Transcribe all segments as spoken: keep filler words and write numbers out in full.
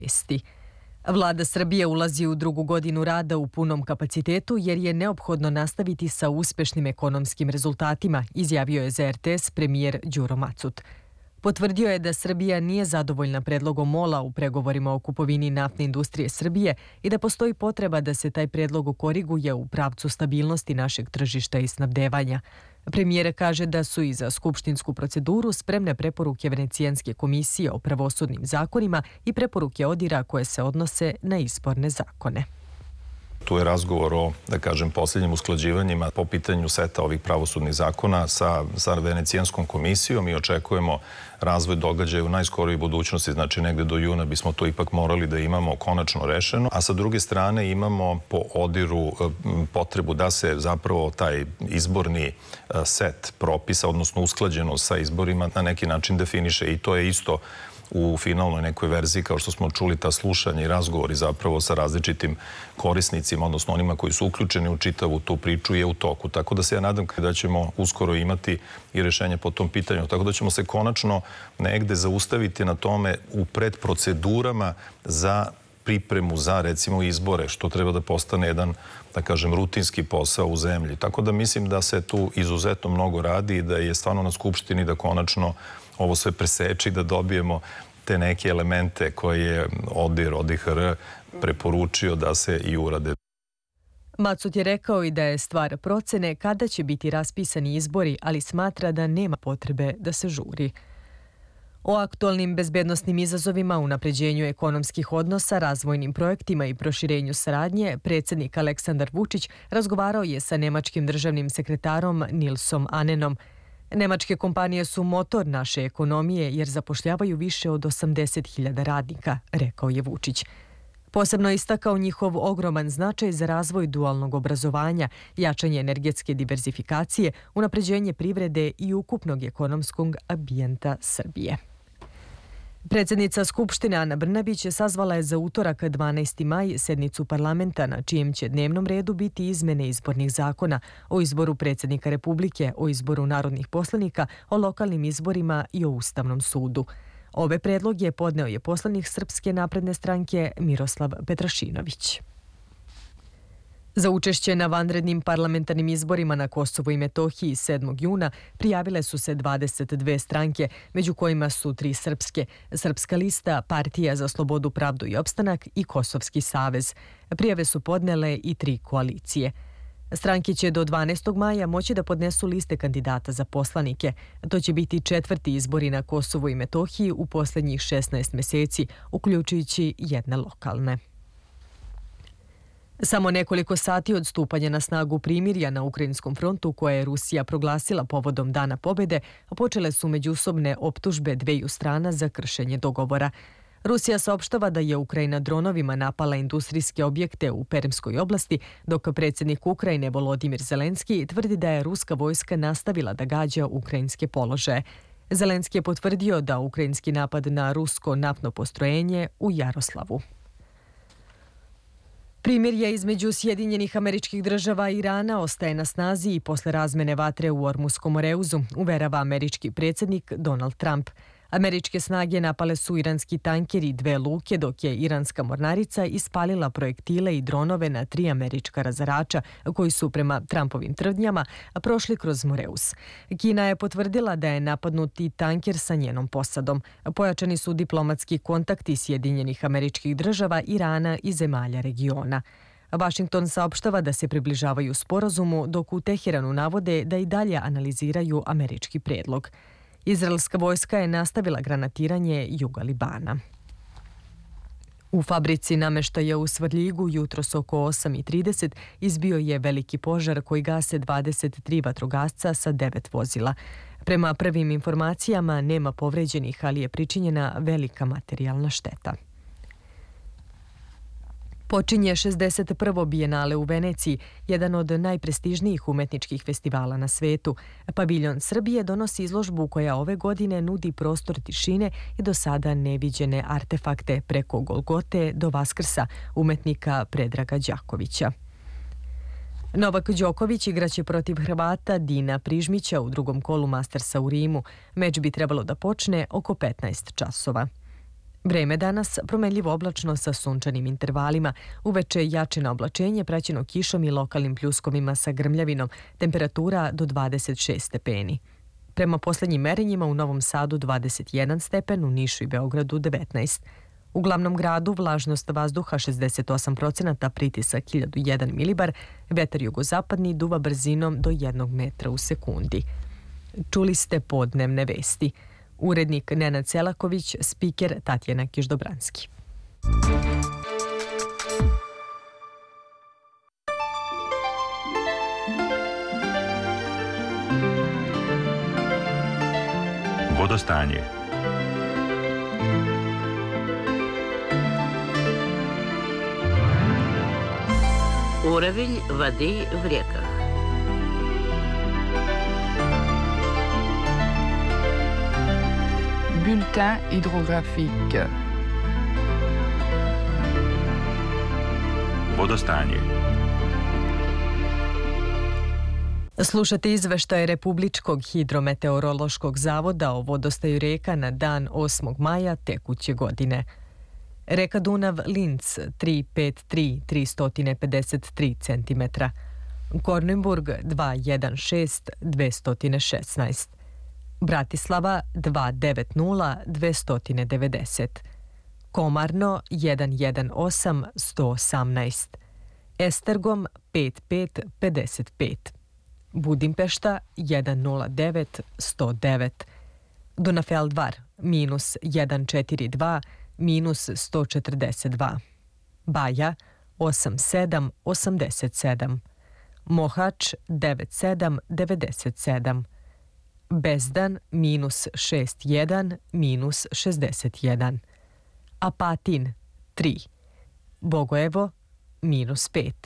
Isti. Vlada Srbije ulazi u drugu godinu rada u punom kapacitetu jer je neophodno nastaviti sa uspešnim ekonomskim rezultatima, izjavio je za er te es premijer Đuro Macut. Potvrdio je da Srbija nije zadovoljna predlogom MOL-a u pregovorima o kupovini naftne industrije Srbije i da postoji potreba da se taj predlog koriguje u pravcu stabilnosti našeg tržišta i snabdevanja. Premijer kaže da su i za skupštinsku proceduru spremne preporuke Venecijanske komisije o pravosudnim zakonima i preporuke ODIR-a koje se odnose na izborne zakone. Tu je razgovor o, da kažem, posljednjim usklađivanjima po pitanju seta ovih pravosudnih zakona sa, sa Venecijanskom komisijom i očekujemo razvoj događaja u najskorijoj budućnosti, znači negde do juna bismo to ipak morali da imamo konačno rešeno, a sa druge strane imamo po ODIR-u potrebu da se zapravo taj izborni set propisa, odnosno usklađeno sa izborima, na neki način definiše i to je isto u finalnoj nekoj verziji, kao što smo čuli, ta slušanja i razgovori zapravo sa različitim korisnicima, odnosno onima koji su uključeni u čitavu tu priču je u toku. Tako da se ja nadam da ćemo uskoro imati i rešenje po tom pitanju. Tako da ćemo se konačno negde zaustaviti na tome u predprocedurama za pripremu za, recimo, izbore, što treba da postane jedan, da kažem, rutinski posao u zemlji. Tako da mislim da se tu izuzetno mnogo radi i da je stvarno na Skupštini da konačno ovo sve preseče i da dobijemo te neke elemente koje je ODIR, O D I H R preporučio da se i urade. Macut je rekao i da je stvar procene kada će biti raspisani izbori, ali smatra da nema potrebe da se žuri. O aktualnim bezbednosnim izazovima, unapređenju ekonomskih odnosa, razvojnim projektima i proširenju saradnje, predsjednik Aleksandar Vučić razgovarao je sa nemačkim državnim sekretarom Nilsom Anenom. Nemačke kompanije su motor naše ekonomije jer zapošljavaju više od osamdeset hiljada radnika, rekao je Vučić. Posebno je istakao njihov ogroman značaj za razvoj dualnog obrazovanja, jačanje energetske diverzifikacije, unapređenje privrede i ukupnog ekonomskog ambijenta Srbije. Predsjednica Skupštine Ana Brnabić sazvala je za utorak dvanaesti maj sednicu parlamenta na čijem će dnevnom redu biti izmene izbornih zakona o izboru predsjednika Republike, o izboru narodnih poslanika, o lokalnim izborima i o Ustavnom sudu. Ove predloge podneo je poslanik Srpske napredne stranke Miroslav Petrašinović. Za učešće na vanrednim parlamentarnim izborima na Kosovu i Metohiji sedmog juna prijavile su se dvadeset dve stranke, među kojima su tri srpske, Srpska lista, Partija za slobodu, pravdu i opstanak i Kosovski savez. Prijave su podnele i tri koalicije. Stranke će do dvanaestog maja moći da podnesu liste kandidata za poslanike. To će biti četvrti izbori na Kosovu i Metohiji u posljednjih šesnaest meseci, uključujući jedne lokalne. Samo nekoliko sati od stupanja na snagu primirja na Ukrajinskom frontu koje je Rusija proglasila povodom Dana pobjede, počele su međusobne optužbe dveju strana za kršenje dogovora. Rusija saopštava da je Ukrajina dronovima napala industrijske objekte u Permskoj oblasti, dok predsjednik Ukrajine Volodimir Zelenski tvrdi da je ruska vojska nastavila da gađa ukrajinske položaje. Zelenski je potvrdio da ukrajinski napad na rusko naftno postrojenje u Jaroslavu. Primirje između Sjedinjenih Američkih Država i Irana ostaje na snazi i posle razmene vatre u Ormuskom Moreuzu, uverava američki predsjednik Donald Trump. Američke snage napale su iranski tanker i dve luke, dok je iranska mornarica ispalila projektile i dronove na tri američka razarača koji su prema Trumpovim tvrdnjama prošli kroz Moreus. Kina je potvrdila da je napadnuti tanker sa njenom posadom. Pojačani su diplomatski kontakti Sjedinjenih Američkih Država, Irana i zemalja regiona. Vašington saopštava da se približavaju sporazumu, dok u Teheranu navode da i dalje analiziraju američki predlog. Izraelska vojska je nastavila granatiranje juga Libana. U fabrici nameštaja u Svrljigu jutros oko osam i trideset izbio je veliki požar koji gase dvadeset tri vatrogasca sa devet vozila. Prema prvim informacijama nema povređenih, ali je pričinjena velika materijalna šteta. Počinje šezdeset prvo bijenale u Veneciji, jedan od najprestižnijih umetničkih festivala na svetu. Paviljon Srbije donosi izložbu koja ove godine nudi prostor tišine i do sada neviđene artefakte preko Golgote do Vaskrsa umetnika Predraga Đakovića. Novak Đoković igraće protiv Hrvata Dina Prižmića u drugom kolu Mastersa u Rimu. Meč bi trebalo da počne oko petnaest časova. Vreme danas promenljivo oblačno sa sunčanim intervalima, uveče jače na oblačenje praćeno kišom i lokalnim pljuskovima sa grmljavinom, temperatura do dvadeset šest stepeni. Prema posljednjim merenjima u Novom Sadu dvadeset jedan stepen, u Nišu i Beogradu devetnaest. U glavnom gradu vlažnost vazduha šezdeset osam procenata, pritisak hiljadu jedan milibar, vetar jugozapadni duva brzinom do jednog metra u sekundi. Čuli ste podnevne vesti. Urednik Nenad Selaković, spiker Tatjana Kiš-Dobranski. Vodostanje. Уровень воды в реках. Bulletin hydrographique. Vodostanje. Slušate izveštaje Republičkog hidrometeorološkog zavoda o vodostaju reka na dan osmog maja tekuće godine. Reka Dunav Linc tri pet tri tri pedeset tri centimetra, Kornenburg dva jedan šest dve šesnaest, Bratislava dva devet nula dve devedeset, Komarno jedan jedan osam sto osamnaest, Estergom pet pet pedeset pet, Budimpešta jedan nula devet sto devet, Dunafeldvar minus jedan četiri dva minus sto četrdeset dva, Baja osam sedam osamdeset sedam, Mohač devet sedam devedeset sedam, Bezdan minus šest jedan minus šezdeset jedan, Apatin tri, Bogojevo minus pet,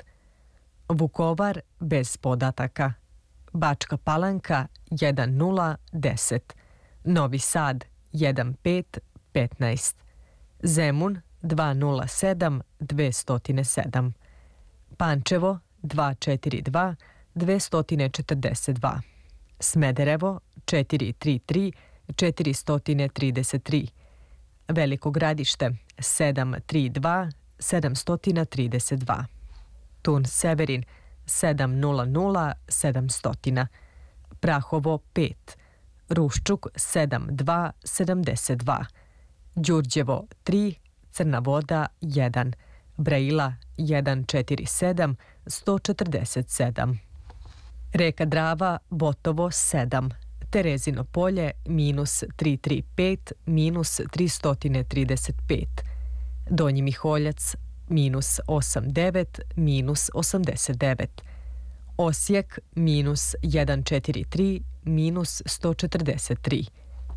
Vukovar bez podataka, Bačka Palanka jedan nula deset, Novi Sad jedan pet petnaest, Zemun dva nula sedam dve sedam, Pančevo dva četiri dva dve četrdeset dva, Smederevo četiri tri tri četiri trideset tri, Veliko Gradište sedam tri dva sedam trideset dva, Tun Severin sedam nula nula sedam stotina, Prahovo pet, Ruščuk sedam dva sedamdeset dva, Đurđevo tri, Crna Voda jedan, Brejla jedan četiri sedam sto četrdeset sedam, Reka Drava Botovo sedam, Terezino Polje minus tri tri pet minus tri trideset pet, Donji Miholjac minus osam devet minus osamdeset devet, Osijek minus jedan četiri tri minus sto četrdeset tri,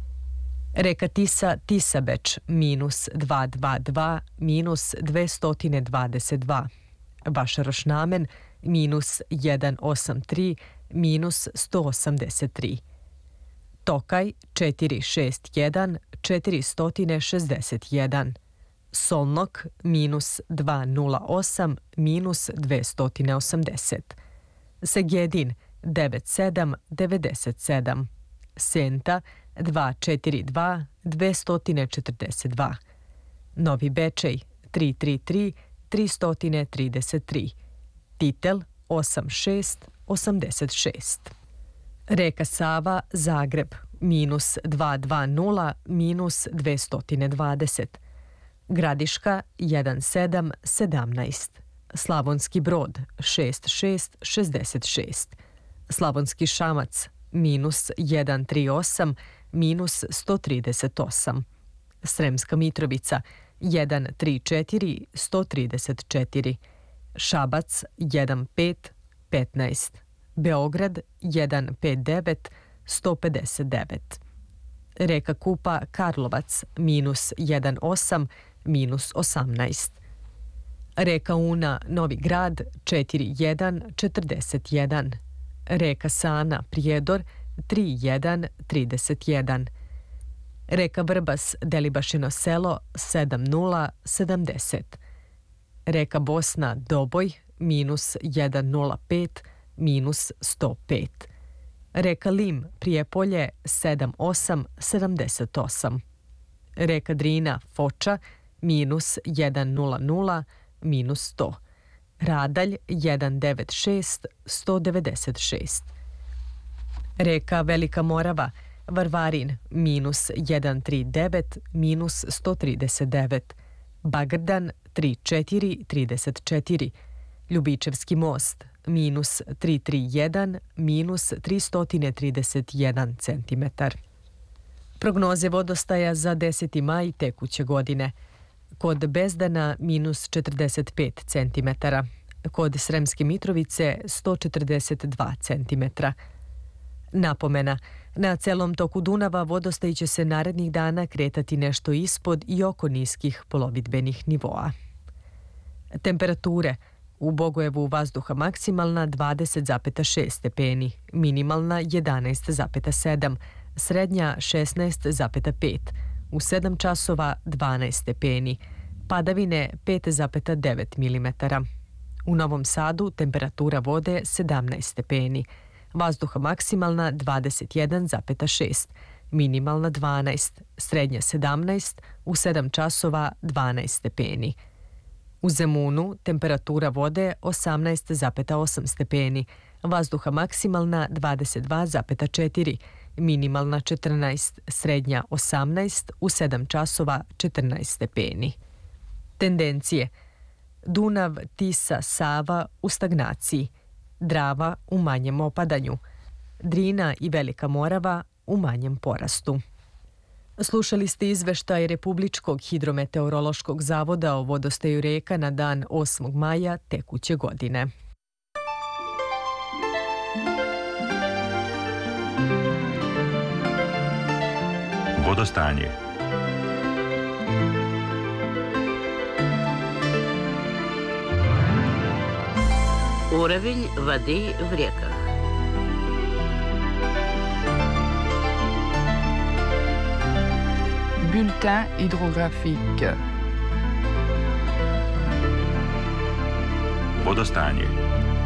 Reka Tisa Tisabeč minus dva dva dva minus dve dvadeset dva, Vašaroš Namen minus jedan osam tri minus sto osamdeset tri, Tokaj četiri šest jedan četiri šezdeset jedan, Solnok minus dva nula osam minus dve osamdeset, Segedin devet sedam devedeset sedam, Senta dva četiri dva dve četrdeset dva, Novi Bečej tri tri tri tri trideset tri, Titel osam šest osamdeset šest, Reka Sava Zagreb minus dva dva nula minus dve dvadeset, Gradiška jedan sedam sedamnaest, Slavonski Brod šest šest šezdeset šest, Slavonski Šamac minus jedan tri osam minus sto trideset osam, Sremska Mitrovica jedan tri četiri sto trideset četiri, Šabac jedan pet petnaest, Beograd jedan pet devet sto pedeset devet, Reka Kupa Karlovac minus jedan osam minus osamnaest, Reka Una Novi Grad četiri jedan četrdeset jedan, Reka Sana Prijedor tri jedan trideset jedan, Reka Vrbas Delibašino Selo sedam nula sedamdeset, Reka Bosna Doboj minus jedan nula pet minus sto pet, Reka Lim Prijepolje sedam osam sedamdeset osam, Reka Drina, Foča, minus sedamsto minus sto. Radalj jedan devet šest sto devedeset šest. Reka Velika Morava, Varvarin, minus jedan trideset devet minus sto trideset devet. Bagrdan, trideset četiri trideset četiri. Ljubičevski most, minus tristo trideset jedan minus tristo trideset jedan centimetar. Prognoze vodostaja za deseti maj tekuće godine. Kod Bezdana minus četrdeset pet centimetara. Kod Sremske Mitrovice sto četrdeset dva centimetra. Napomena, na celom toku Dunava vodostaj će se narednih dana kretati nešto ispod i oko niskih polovidbenih nivoa. Temperature. U Bogojevu vazduha maksimalna dvadeset zarez šest stepeni, minimalna jedanaest zarez sedam, srednja šesnaest zarez pet, u sedam časova dvanaest stepeni, padavine pet zarez devet milimetara. U Novom Sadu temperatura vode sedamnaest stepeni, vazduha maksimalna dvadeset jedan zarez šest, minimalna dvanaest, srednja sedamnaest, u sedam časova dvanaest stepeni. U Zemunu temperatura vode osamnaest zarez osam stepeni, vazduha maksimalna dvadeset dva zarez četiri, minimalna četrnaest, srednja osamnaest, u sedam časova četrnaest stepeni. Tendencije. Dunav, Tisa, Sava u stagnaciji, Drava u manjem opadanju, Drina i Velika Morava u manjem porastu. Slušali ste izveštaj Republičkog hidrometeorološkog zavoda o vodostaju reka na dan osmog maja tekuće godine. Vodostanje. Уровень воды в реках. Bulletin hydrographique. Vodostanje.